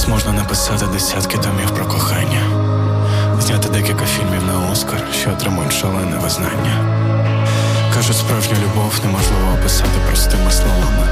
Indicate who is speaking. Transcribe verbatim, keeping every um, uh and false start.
Speaker 1: можна написати десятки томів про кохання, зняти декілька фільмів на Оскар, що отримують шалене визнання. Кажуть, справжню любов неможливо описати простими словами.